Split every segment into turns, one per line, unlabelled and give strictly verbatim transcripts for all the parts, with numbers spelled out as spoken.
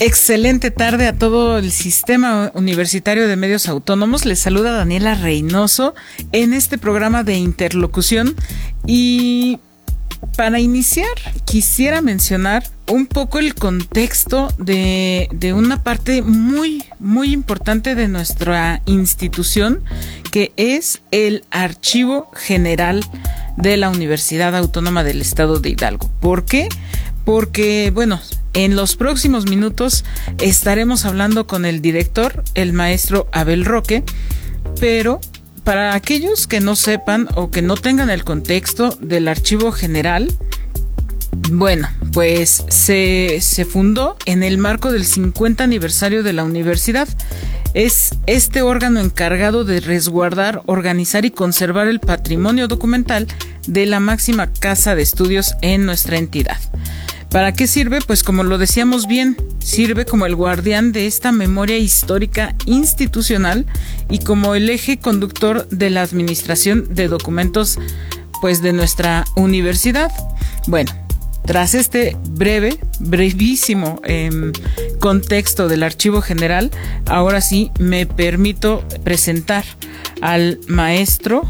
Excelente tarde a todo el Sistema Universitario de Medios Autónomos. Les saluda Daniela Reynoso en este programa de interlocución. Y para iniciar, quisiera mencionar un poco el contexto de, de una parte muy, muy importante de nuestra institución, que es el Archivo General de la Universidad Autónoma del Estado de Hidalgo. ¿Por qué? Porque, bueno, en los próximos minutos estaremos hablando con el director, el maestro Abel Roque, pero para aquellos que no sepan o que no tengan el contexto del Archivo General, bueno, pues se, se fundó en el marco del cincuenta aniversario de la universidad. Es este órgano encargado de resguardar, organizar y conservar el patrimonio documental de la máxima casa de estudios en nuestra entidad. ¿Para qué sirve? Pues como lo decíamos bien, sirve como el guardián de esta memoria histórica institucional y como el eje conductor de la administración de documentos, pues, de nuestra universidad. Bueno, tras este breve, brevísimo eh, contexto del Archivo General, ahora sí me permito presentar al maestro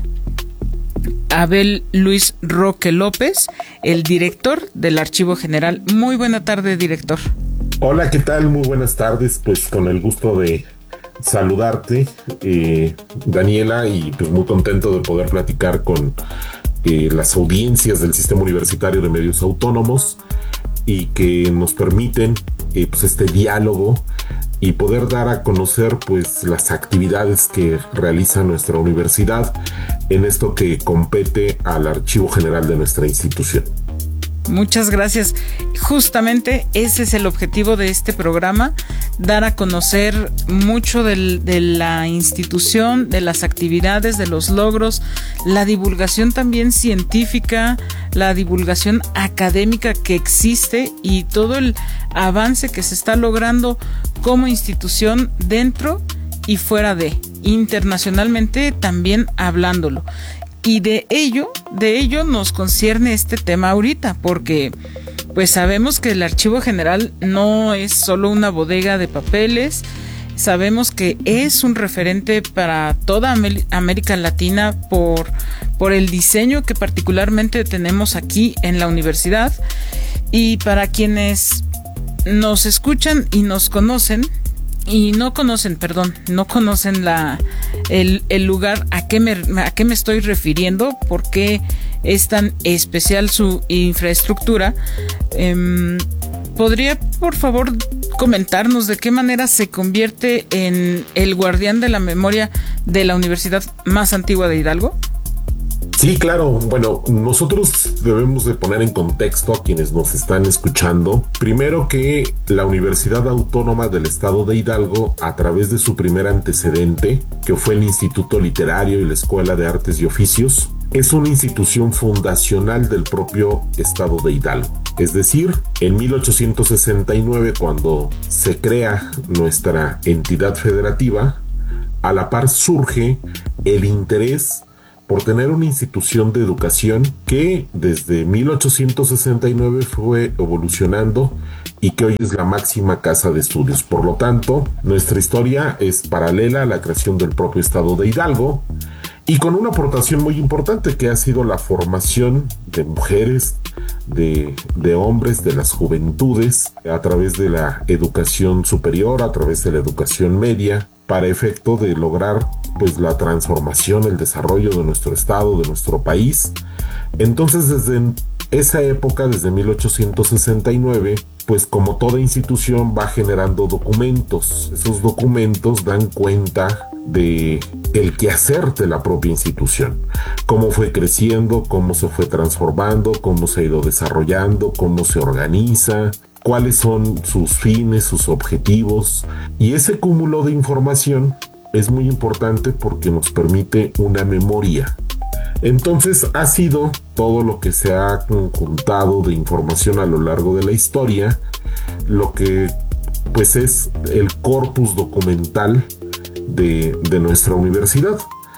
Abel Luis Roque López, el director del Archivo General. Muy buena tarde, director.
Hola, ¿qué tal? Muy buenas tardes. Pues con el gusto de saludarte, eh, Daniela, y pues muy contento de poder platicar con eh, las audiencias del Sistema Universitario de Medios Autónomos y que nos permiten eh, pues este diálogo y poder dar a conocer pues las actividades que realiza nuestra universidad en esto que compete al Archivo General de nuestra institución.
Muchas gracias. Justamente ese es el objetivo de este programa, dar a conocer mucho del, de la institución, de las actividades, de los logros, la divulgación también científica, la divulgación académica que existe y todo el avance que se está logrando como institución dentro y fuera de, internacionalmente también hablándolo. Y de ello, de ello nos concierne este tema ahorita, porque pues sabemos que el Archivo General no es solo una bodega de papeles, sabemos que es un referente para toda América Latina por, por el diseño que particularmente tenemos aquí en la universidad. Y para quienes nos escuchan y nos conocen, y no conocen, perdón, no conocen la el, el lugar a qué me a qué me estoy refiriendo, por qué es tan especial su infraestructura, eh, ¿podría por favor comentarnos de qué manera se convierte en el guardián de la memoria de la universidad más antigua de Hidalgo?
Sí, claro. Bueno, nosotros debemos de poner en contexto a quienes nos están escuchando. Primero que la Universidad Autónoma del Estado de Hidalgo, a través de su primer antecedente, que fue el Instituto Literario y la Escuela de Artes y Oficios, es una institución fundacional del propio Estado de Hidalgo. Es decir, en mil ochocientos sesenta y nueve, cuando se crea nuestra entidad federativa, a la par surge el interés por tener una institución de educación que desde mil ochocientos sesenta y nueve fue evolucionando y que hoy es la máxima casa de estudios. Por lo tanto, nuestra historia es paralela a la creación del propio Estado de Hidalgo y con una aportación muy importante que ha sido la formación de mujeres, de, de hombres, de las juventudes, a través de la educación superior, a través de la educación media, para efecto de lograr pues la transformación, el desarrollo de nuestro estado, de nuestro país. Entonces, desde esa época, desde mil ochocientos sesenta y nueve, pues como toda institución va generando documentos. Esos documentos dan cuenta de el quehacer de la propia institución, cómo fue creciendo, cómo se fue transformando, cómo se ha ido desarrollando, cómo se organiza, cuáles son sus fines, sus objetivos. Y ese cúmulo de información es muy importante porque nos permite una memoria. Entonces ha sido todo lo que se ha conjuntado de información a lo largo de la historia, lo que pues es el corpus documental de, de nuestra universidad.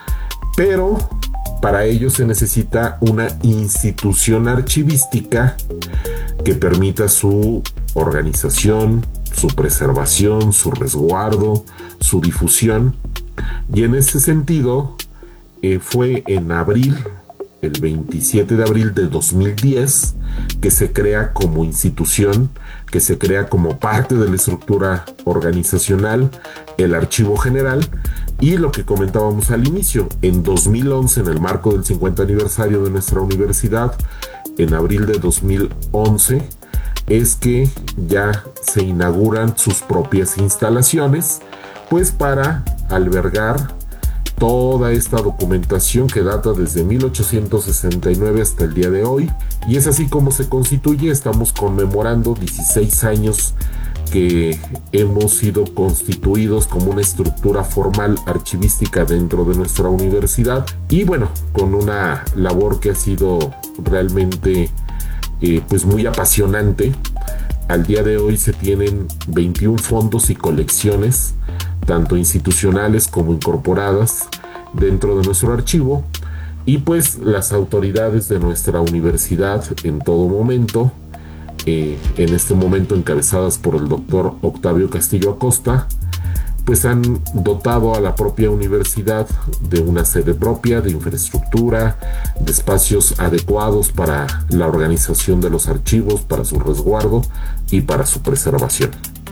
Pero para ello se necesita una institución archivística que permita su organización, su preservación, su resguardo, su difusión. Y en ese sentido, eh, fue en abril, el veintisiete de abril de dos mil diez, que se crea como institución, que se crea como parte de la estructura organizacional el Archivo General. Y lo que comentábamos al inicio, en dos mil once, en el marco del cincuenta aniversario de nuestra universidad, en abril de dos mil once, es que ya se inauguran sus propias instalaciones, pues para albergar toda esta documentación que data desde mil ochocientos sesenta y nueve hasta el día de hoy. Y es así como se constituye. Estamos conmemorando dieciséis años que hemos sido constituidos como una estructura formal archivística dentro de nuestra universidad, y bueno, con una labor que ha sido realmente eh, pues muy apasionante. Al día de hoy se tienen veintiún fondos y colecciones, tanto institucionales como incorporadas, dentro de nuestro archivo, y pues las autoridades de nuestra universidad en todo momento, eh, en este momento encabezadas por el doctor Octavio Castillo Acosta, pues han dotado a la propia universidad de una sede propia, de infraestructura, de espacios adecuados para la organización de los archivos, para su resguardo y para su preservación.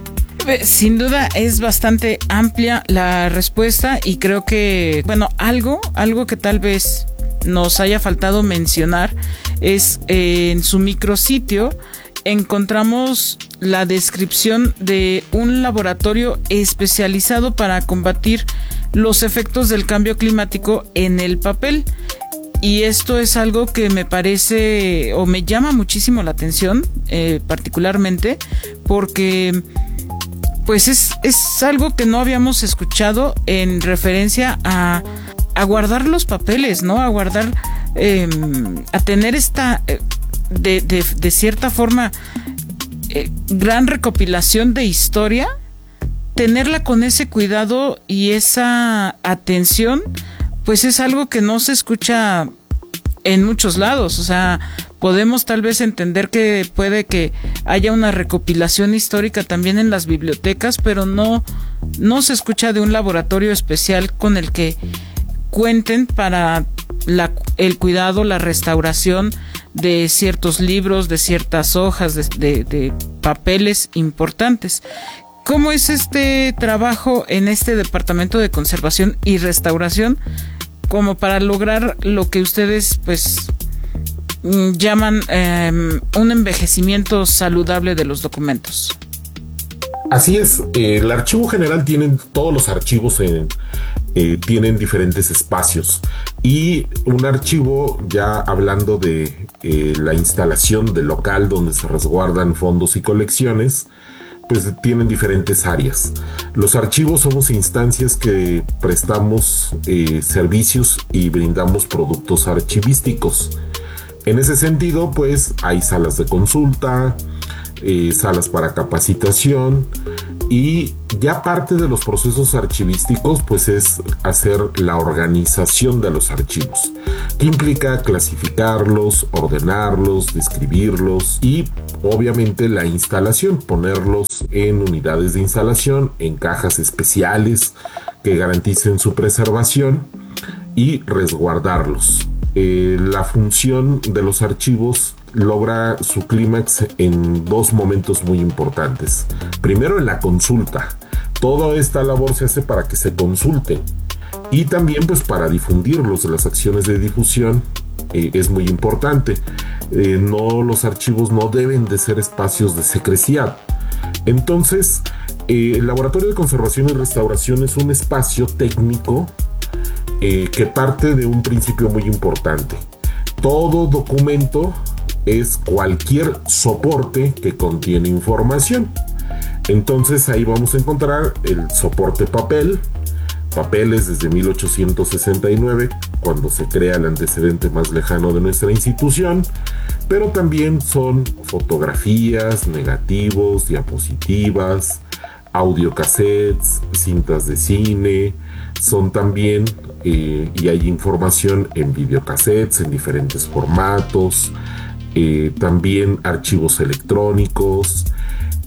Sin duda es bastante amplia la respuesta, y creo que, bueno, algo, algo que tal vez nos haya faltado mencionar es eh, en su micrositio encontramos la descripción de un laboratorio especializado para combatir los efectos del cambio climático en el papel. Y esto es algo que me parece o me llama muchísimo la atención, eh, particularmente porque pues es, es algo que no habíamos escuchado en referencia a, a guardar los papeles, ¿no? A guardar, eh, a tener esta, eh, de, de, de cierta forma, eh, gran recopilación de historia, tenerla con ese cuidado y esa atención, pues es algo que no se escucha en muchos lados. O sea, podemos tal vez entender que puede que haya una recopilación histórica también en las bibliotecas, pero no, no se escucha de un laboratorio especial con el que cuenten para la, el cuidado, la restauración de ciertos libros, de ciertas hojas, de, de, de papeles importantes. ¿Cómo es este trabajo en este Departamento de Conservación y Restauración como para lograr lo que ustedes pues llaman eh, un envejecimiento saludable de los documentos?
Así es, eh, el Archivo General tienen, todos los archivos en, eh, tienen diferentes espacios, y un archivo, ya hablando de eh, la instalación del local donde se resguardan fondos y colecciones, pues tienen diferentes áreas. Los archivos somos instancias que prestamos eh, servicios y brindamos productos archivísticos. En ese sentido, pues hay salas de consulta, eh, salas para capacitación, y ya parte de los procesos archivísticos pues es hacer la organización de los archivos, que implica clasificarlos, ordenarlos, describirlos y obviamente la instalación, ponerlos en unidades de instalación, en cajas especiales que garanticen su preservación y resguardarlos. Eh, la función de los archivos logra su clímax en dos momentos muy importantes. Primero, en la consulta. Toda esta labor se hace para que se consulten, y también pues para difundirlos. Las acciones de difusión eh, es muy importante. Eh, no, los archivos no deben de ser espacios de secrecía. Entonces, eh, el Laboratorio de Conservación y Restauración es un espacio técnico eh, que parte de un principio muy importante. Todo documento es cualquier soporte que contiene información. Entonces ahí vamos a encontrar el soporte papel, papeles desde mil ochocientos sesenta y nueve, cuando se crea el antecedente más lejano de nuestra institución, pero también son fotografías, negativos, diapositivas, audiocassettes, cintas de cine, son también, eh, y hay información en videocassettes en diferentes formatos, eh, también archivos electrónicos,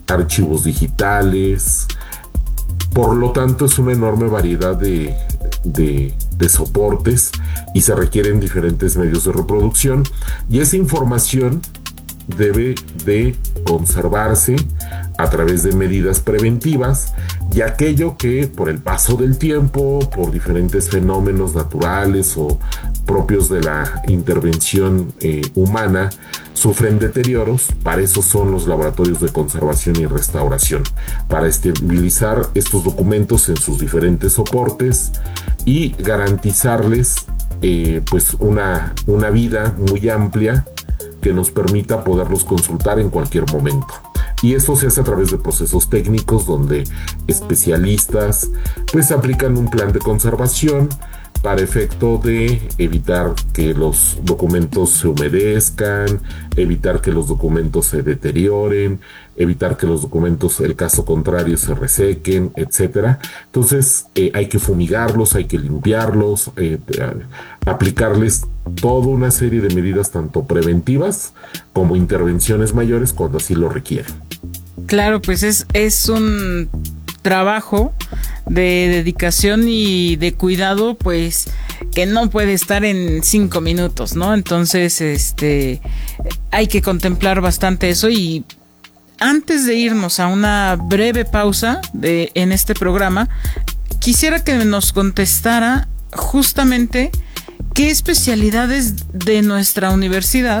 archivos digitales. Por lo tanto, es una enorme variedad de, de, de soportes y se requieren diferentes medios de reproducción, y esa información debe de conservarse a través de medidas preventivas, y aquello que por el paso del tiempo, por diferentes fenómenos naturales o propios de la intervención eh, humana, sufren deterioros. Para eso son los laboratorios de conservación y restauración, para estabilizar estos documentos en sus diferentes soportes y garantizarles eh, pues una, una vida muy amplia que nos permita poderlos consultar en cualquier momento. Y esto se hace a través de procesos técnicos donde especialistas pues aplican un plan de conservación para efecto de evitar que los documentos se humedezcan, evitar que los documentos se deterioren, evitar que los documentos, el caso contrario, se resequen, etcétera. Entonces eh, hay que fumigarlos, hay que limpiarlos, eh, aplicarles toda una serie de medidas tanto preventivas como intervenciones mayores cuando así lo requieren.
Claro, pues es, es un trabajo de dedicación y de cuidado, pues que no puede estar en cinco minutos, ¿no? Entonces, este, hay que contemplar bastante eso. Y antes de irnos a una breve pausa de, en este programa, quisiera que nos contestara justamente qué especialidades de nuestra universidad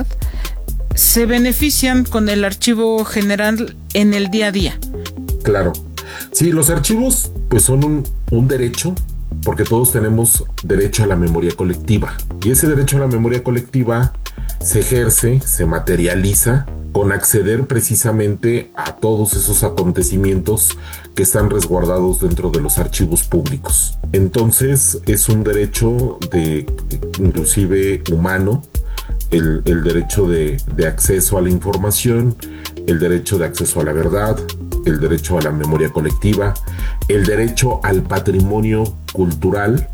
se benefician con el archivo general en el día a día.
Claro. Sí, los archivos pues son un, un derecho, porque todos tenemos derecho a la memoria colectiva. Y ese derecho a la memoria colectiva se ejerce, se materializa con acceder precisamente a todos esos acontecimientos que están resguardados dentro de los archivos públicos. Entonces es un derecho de, inclusive humano, el, el derecho de, de acceso a la información, el derecho de acceso a la verdad, el derecho a la memoria colectiva, el derecho al patrimonio cultural,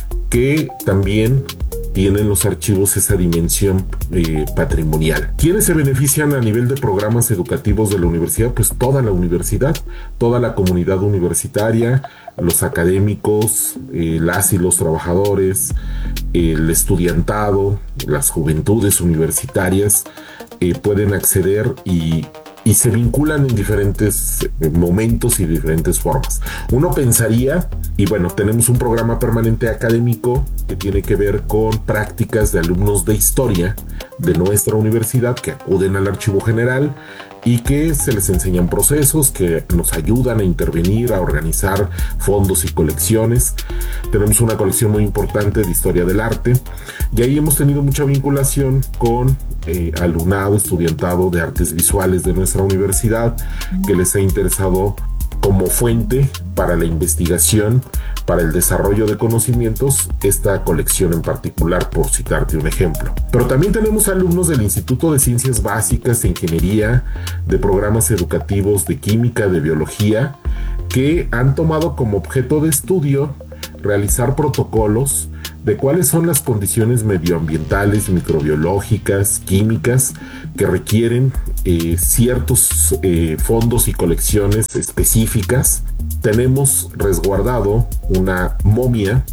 que también tienen los archivos esa dimensión eh, patrimonial. ¿Quiénes se benefician a nivel de programas educativos de la universidad? Pues toda la universidad, toda la comunidad universitaria, los académicos, eh, las y los trabajadores, el estudiantado, las juventudes universitarias eh, pueden acceder y y se vinculan en diferentes momentos y diferentes formas. Uno pensaría, y bueno, tenemos un programa permanente académico que tiene que ver con prácticas de alumnos de historia de nuestra universidad que acuden al archivo general y que se les enseñan procesos que nos ayudan a intervenir, a organizar fondos y colecciones. Tenemos una colección muy importante de historia del arte y ahí hemos tenido mucha vinculación con eh, alumnado, estudiantado de artes visuales de nuestra universidad que les ha interesado como fuente para la investigación, para el desarrollo de conocimientos, esta colección en particular, por citarte un ejemplo. Pero también tenemos alumnos del Instituto de Ciencias Básicas, de Ingeniería, de programas educativos de Química, de Biología, que han tomado como objeto de estudio realizar protocolos de cuáles son las condiciones medioambientales, microbiológicas, químicas que requieren eh, ciertos eh, fondos y colecciones específicas. Tenemos resguardado una momia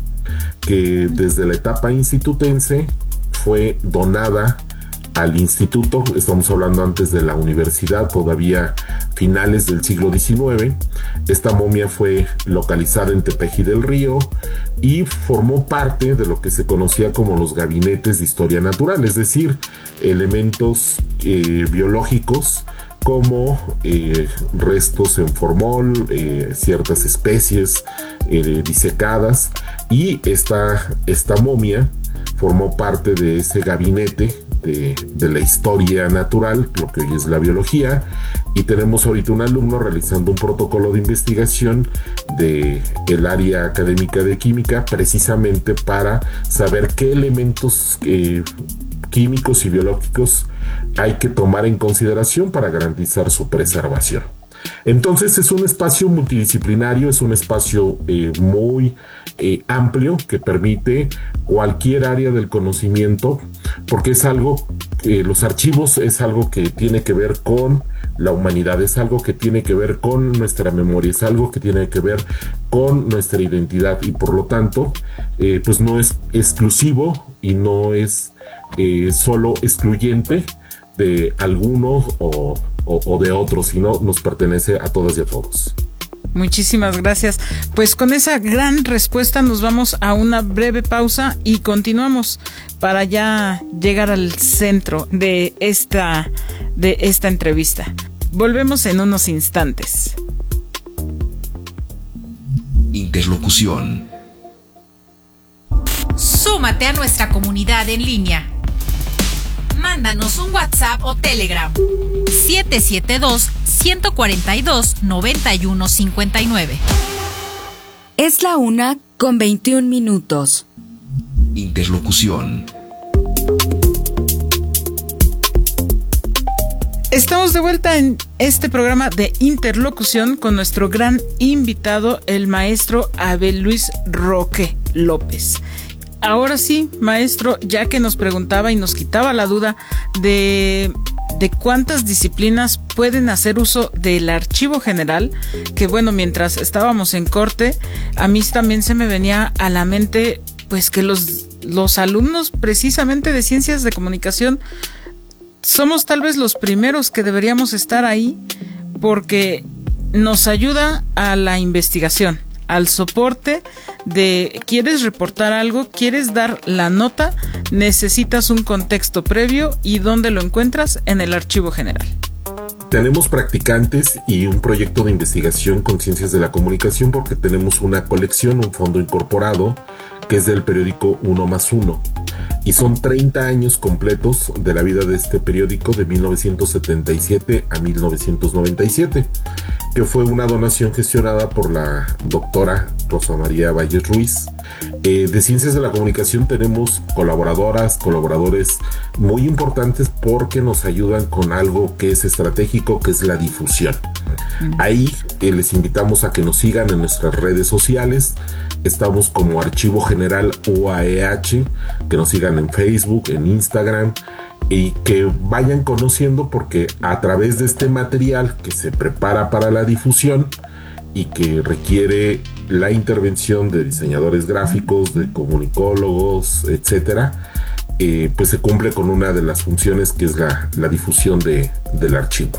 que desde la etapa institutense fue donada al instituto, estamos hablando antes de la universidad, todavía finales del siglo diecinueve. Esta momia fue localizada en Tepeji del Río y formó parte de lo que se conocía como los gabinetes de historia natural, es decir, elementos eh, biológicos como eh, restos en formol, eh, ciertas especies eh, disecadas, y esta, esta momia formó parte de ese gabinete de, de la historia natural, lo que hoy es la biología, y tenemos ahorita un alumno realizando un protocolo de investigación de el área académica de química, precisamente para saber qué elementos eh, químicos y biológicos hay que tomar en consideración para garantizar su preservación. Entonces es un espacio multidisciplinario, es un espacio eh, muy eh, amplio que permite cualquier área del conocimiento, porque es algo, eh, los archivos es algo que tiene que ver con la humanidad, es algo que tiene que ver con nuestra memoria, es algo que tiene que ver con nuestra identidad y por lo tanto eh, pues no es exclusivo y no es eh, solo excluyente de algunos o, o, o de otros, sino nos pertenece a todas y a todos.
Muchísimas gracias. Pues con esa gran respuesta nos vamos a una breve pausa y continuamos para ya llegar al centro de esta, de esta entrevista. Volvemos en unos instantes.
Interlocución.
Súmate a nuestra comunidad en línea. Mándanos un WhatsApp o Telegram. siete siete dos, uno cuatro dos, nueve uno cinco nueve.
Es la una con veintiún minutos.
Interlocución.
Estamos de vuelta en este programa de interlocución con nuestro gran invitado, el maestro Abel Luis Roque López. Ahora sí, maestro, ya que nos preguntaba y nos quitaba la duda de, de cuántas disciplinas pueden hacer uso del archivo general, que bueno, mientras estábamos en corte, a mí también se me venía a la mente pues que los, los alumnos precisamente de ciencias de comunicación somos tal vez los primeros que deberíamos estar ahí porque nos ayuda a la investigación, al soporte de quieres reportar algo, quieres dar la nota, necesitas un contexto previo y ¿dónde lo encuentras? En el archivo general.
Tenemos practicantes y un proyecto de investigación con ciencias de la comunicación porque tenemos una colección, un fondo incorporado que es del periódico Uno más Uno. Y son treinta años completos de la vida de este periódico de mil novecientos setenta y siete a mil novecientos noventa y siete, que fue una donación gestionada por la doctora Rosa María Valles Ruiz. Eh, de Ciencias de la Comunicación tenemos colaboradoras, colaboradores muy importantes porque nos ayudan con algo que es estratégico, que es la difusión. Ahí eh, les invitamos a que nos sigan en nuestras redes sociales. Estamos como Archivo General U A E H, que nos sigan en Facebook, en Instagram y que vayan conociendo porque a través de este material que se prepara para la difusión y que requiere la intervención de diseñadores gráficos, de comunicólogos, etcétera, eh, pues se cumple con una de las funciones que es la, la difusión de, del archivo.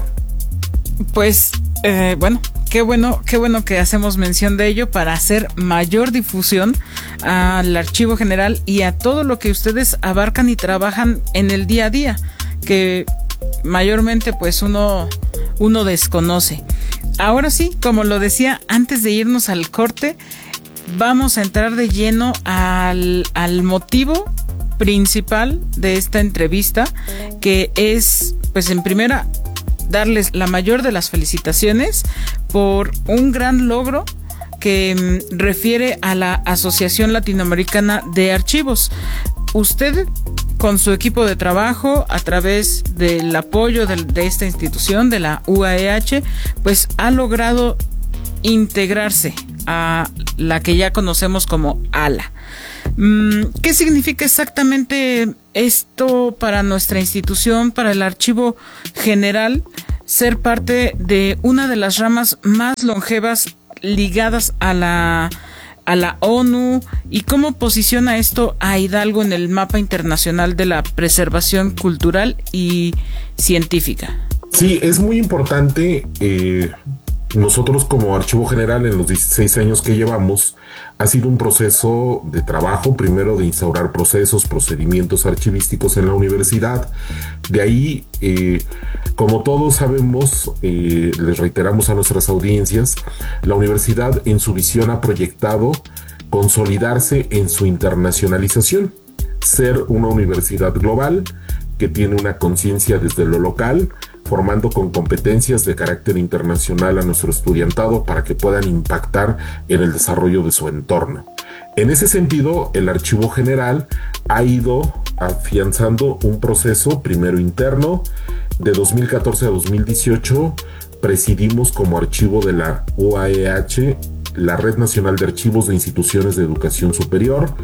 Pues eh, bueno, qué bueno, qué bueno que hacemos mención de ello para hacer mayor difusión al archivo general y a todo lo que ustedes abarcan y trabajan en el día a día, que mayormente pues uno, uno desconoce. Ahora sí, como lo decía antes de irnos al corte, vamos a entrar de lleno al, al motivo principal de esta entrevista, que es, pues en primera, darles la mayor de las felicitaciones por un gran logro que mm, refiere a la Asociación Latinoamericana de Archivos. Usted, con su equipo de trabajo, a través del apoyo de, de esta institución, de la U A E H, pues ha logrado integrarse a la que ya conocemos como ALA. ¿Qué significa exactamente esto para nuestra institución, para el Archivo General, ser parte de una de las ramas más longevas ligadas a la, a la ONU? ¿Y cómo posiciona esto a Hidalgo en el mapa internacional de la preservación cultural y científica?
Sí, es muy importante. Eh, nosotros como Archivo General, en los dieciséis años que llevamos, ha sido un proceso de trabajo, primero de instaurar procesos, procedimientos archivísticos en la universidad. De ahí, eh, como todos sabemos, eh, les reiteramos a nuestras audiencias, la universidad en su visión ha proyectado consolidarse en su internacionalización, ser una universidad global que tiene una conciencia desde lo local, formando con competencias de carácter internacional a nuestro estudiantado para que puedan impactar en el desarrollo de su entorno. En ese sentido, el Archivo General ha ido afianzando un proceso primero interno. De dos mil catorce a dos mil dieciocho presidimos como archivo de la U A E H la Red Nacional de Archivos de Instituciones de Educación Superior.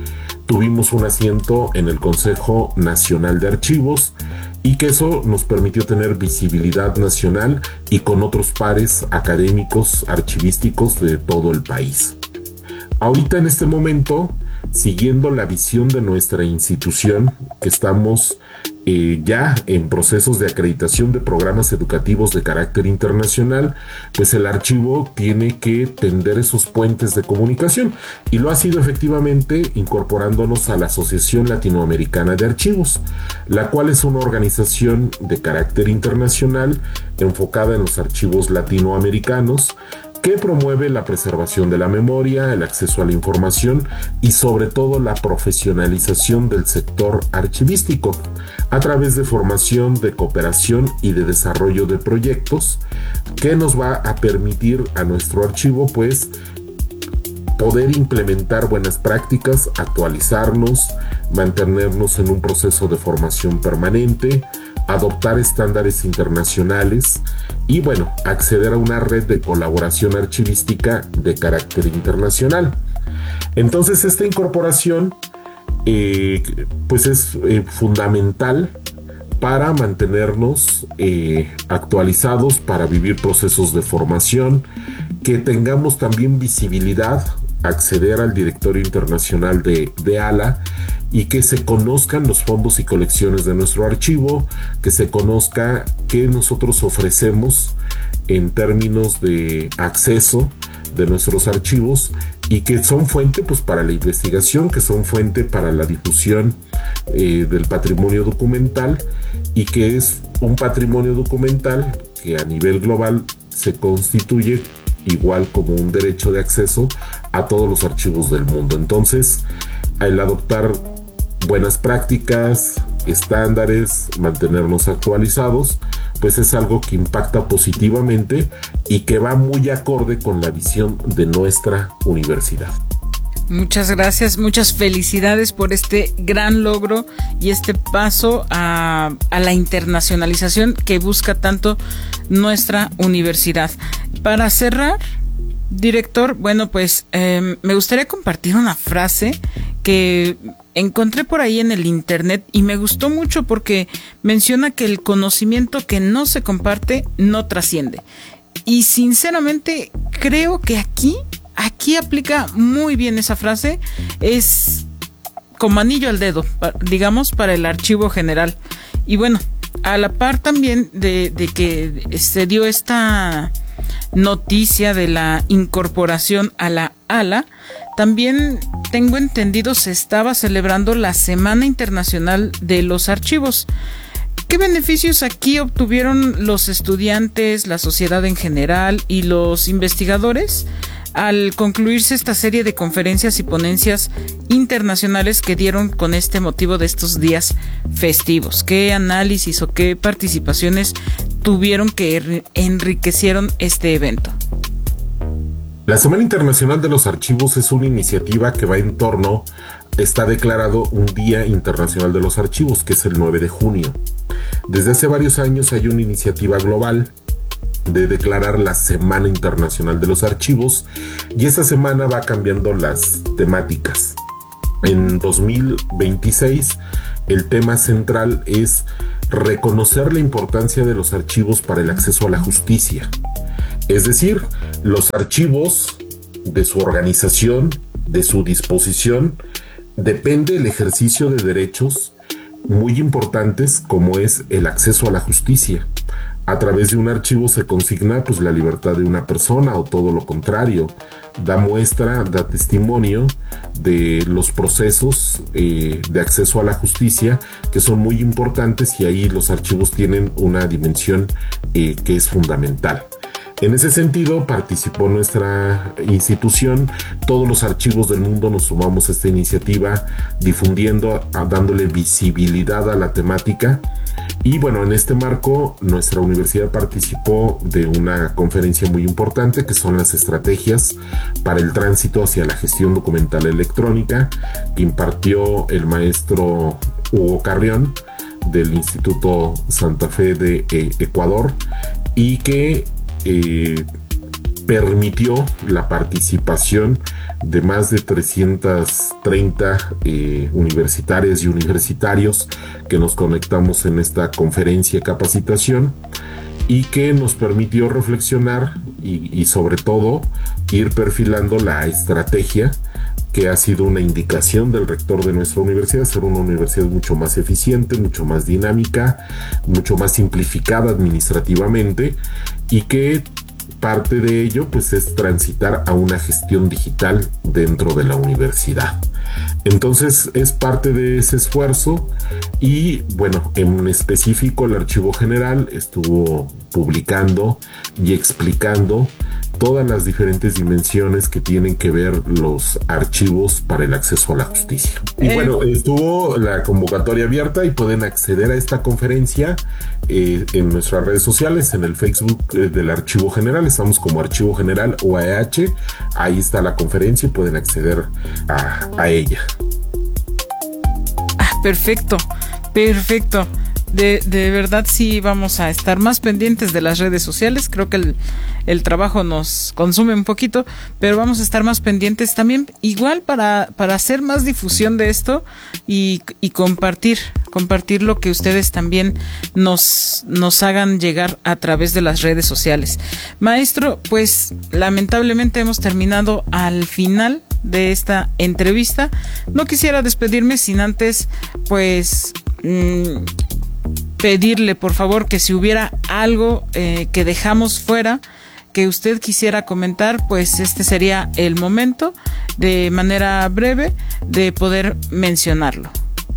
tuvimos un asiento en el Consejo Nacional de Archivos y que eso nos permitió tener visibilidad nacional y con otros pares académicos archivísticos de todo el país. Ahorita en este momento, siguiendo la visión de nuestra institución, que estamos eh, ya en procesos de acreditación de programas educativos de carácter internacional, pues el archivo tiene que tender esos puentes de comunicación y lo ha sido efectivamente incorporándonos a la Asociación Latinoamericana de Archivos, la cual es una organización de carácter internacional enfocada en los archivos latinoamericanos, que promueve la preservación de la memoria, el acceso a la información y sobre todo la profesionalización del sector archivístico a través de formación, de cooperación y de desarrollo de proyectos que nos va a permitir a nuestro archivo pues poder implementar buenas prácticas, actualizarnos, mantenernos en un proceso de formación permanente, adoptar estándares internacionales y bueno, acceder a una red de colaboración archivística de carácter internacional. Entonces esta incorporación eh, pues es eh, fundamental para mantenernos eh, actualizados, para vivir procesos de formación, que tengamos también visibilidad, acceder al directorio internacional de, de A L A y que se conozcan los fondos y colecciones de nuestro archivo, que se conozca qué nosotros ofrecemos en términos de acceso de nuestros archivos y que son fuente pues para la investigación, que son fuente para la difusión eh, del patrimonio documental y que es un patrimonio documental que a nivel global se constituye igual como un derecho de acceso a todos los archivos del mundo. Entonces, el adoptar buenas prácticas, estándares, mantenernos actualizados, pues es algo que impacta positivamente y que va muy acorde con la visión de nuestra universidad.
Muchas gracias, muchas felicidades por este gran logro y este paso a, a la internacionalización que busca tanto nuestra universidad. Para cerrar, director, bueno, pues eh, me gustaría compartir una frase que encontré por ahí en el internet y me gustó mucho porque menciona que el conocimiento que no se comparte no trasciende. Y sinceramente creo que aquí, aquí aplica muy bien esa frase. Es como anillo al dedo, digamos, para el archivo general. Y bueno, a la par también de, de que se dio esta noticia de la incorporación a la A L A, también tengo entendido se estaba celebrando la Semana Internacional de los Archivos. ¿Qué beneficios aquí obtuvieron los estudiantes, la sociedad en general y los investigadores al concluirse esta serie de conferencias y ponencias internacionales que dieron con este motivo de estos días festivos? ¿Qué análisis o qué participaciones tuvieron que enriquecieron este evento?
La Semana Internacional de los Archivos es una iniciativa que va en torno, está declarado un Día Internacional de los Archivos, que es el nueve de junio. Desde hace varios años hay una iniciativa global de declarar la Semana Internacional de los Archivos y esta semana va cambiando las temáticas. En dos mil veintiséis el tema central es reconocer la importancia de los archivos para el acceso a la justicia. Es decir, los archivos, de su organización, de su disposición, depende el ejercicio de derechos muy importantes como es el acceso a la justicia. A través de un archivo se consigna pues la libertad de una persona o todo lo contrario, da muestra, da testimonio de los procesos eh, de acceso a la justicia que son muy importantes y ahí los archivos tienen una dimensión eh, que es fundamental. En ese sentido, participó nuestra institución, todos los archivos del mundo nos sumamos a esta iniciativa, difundiendo, dándole visibilidad a la temática. Y bueno, en este marco, nuestra universidad participó de una conferencia muy importante, que son las estrategias para el tránsito hacia la gestión documental electrónica, que impartió el maestro Hugo Carrión, del Instituto Santa Fe de eh, Ecuador, y que Eh, permitió la participación de más de trescientas treinta eh, universitarias y universitarios que nos conectamos en esta conferencia capacitación, y que nos permitió reflexionar y, y sobre todo ir perfilando la estrategia que ha sido una indicación del rector de nuestra universidad, ser una universidad mucho más eficiente, mucho más dinámica, mucho más simplificada administrativamente, y que parte de ello pues es transitar a una gestión digital dentro de la universidad. Entonces es parte de ese esfuerzo, y bueno, en específico el Archivo General estuvo publicando y explicando todas las diferentes dimensiones que tienen que ver los archivos para el acceso a la justicia. Y eh. bueno, estuvo la convocatoria abierta y pueden acceder a esta conferencia eh, en nuestras redes sociales, en el Facebook eh, del Archivo General, estamos como Archivo General O A H, ahí está la conferencia y pueden acceder a, a ella.
Ah, perfecto, perfecto. De, de verdad sí vamos a estar más pendientes de las redes sociales. Creo que el, el trabajo nos consume un poquito, pero vamos a estar más pendientes también, igual para, para hacer más difusión de esto y, y compartir, compartir lo que ustedes también nos, nos hagan llegar a través de las redes sociales. Maestro, pues lamentablemente hemos terminado al final de esta entrevista. No quisiera despedirme sin antes, pues... Mmm, pedirle por favor que si hubiera algo eh, que dejamos fuera que usted quisiera comentar, pues este sería el momento, de manera breve, de poder mencionarlo.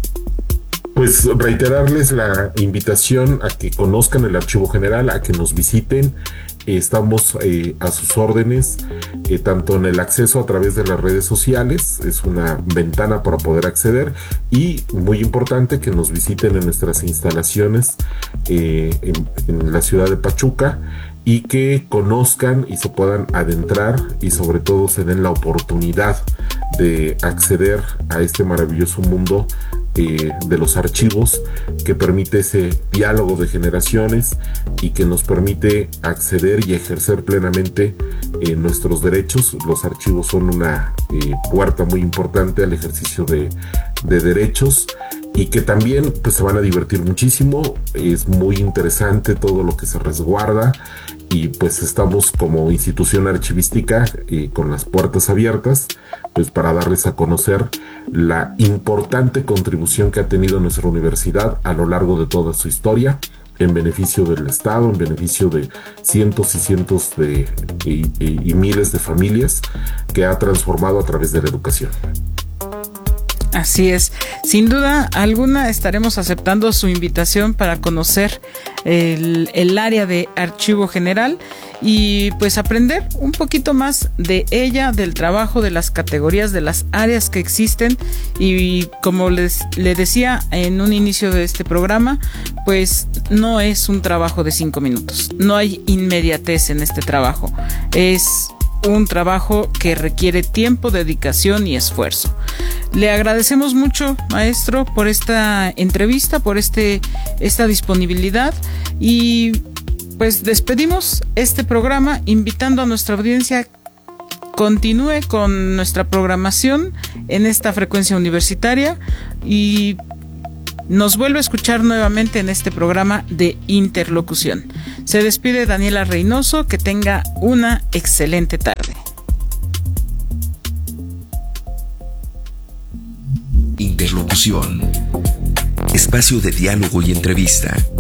Pues reiterarles la invitación a que conozcan el Archivo General, a que nos visiten. Estamos eh, a sus órdenes, eh, tanto en el acceso a través de las redes sociales, es una ventana para poder acceder, y muy importante que nos visiten en nuestras instalaciones eh, en, en la ciudad de Pachuca, y que conozcan y se puedan adentrar, y sobre todo se den la oportunidad de acceder a este maravilloso mundo eh, de los archivos, que permite ese diálogo de generaciones y que nos permite acceder y ejercer plenamente eh, nuestros derechos. Los archivos son una eh, puerta muy importante al ejercicio de, de derechos, y que también pues se van a divertir muchísimo. Es muy interesante todo lo que se resguarda, y pues estamos como institución archivística eh, con las puertas abiertas, pues para darles a conocer la importante contribución que ha tenido nuestra universidad a lo largo de toda su historia, en beneficio del Estado, en beneficio de cientos y cientos de y, y, y miles de familias, que ha transformado a través de la educación.
Así es, sin duda alguna estaremos aceptando su invitación para conocer el, el área de Archivo General y pues aprender un poquito más de ella, del trabajo, de las categorías, de las áreas que existen. Y como les le decía en un inicio de este programa, pues no es un trabajo de cinco minutos, no hay inmediatez en este trabajo, es un trabajo que requiere tiempo, dedicación y esfuerzo. Le agradecemos mucho, maestro, por esta entrevista, por este esta disponibilidad, y pues despedimos este programa invitando a nuestra audiencia continúe con nuestra programación en esta frecuencia universitaria y nos vuelve a escuchar nuevamente en este programa de Interlocución. Se despide Daniela Reynoso, que tenga una excelente tarde.
Interlocución. Espacio de diálogo y entrevista